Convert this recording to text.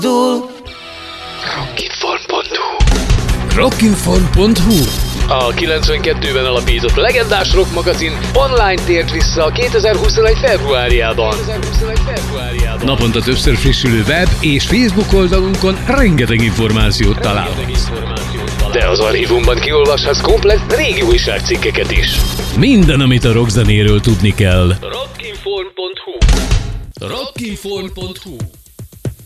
Rockinform.hu A 92-ben alapított legendás rock magazin online tért vissza a 2021. februárjában. Naponta többször frissülő web és Facebook oldalunkon rengeteg információt találhatsz. De az archívumban kiolvashatsz komplett régi újságcikkeket is. Minden, amit a rockzenéről tudni kell. Rockinform.hu Rockinform.hu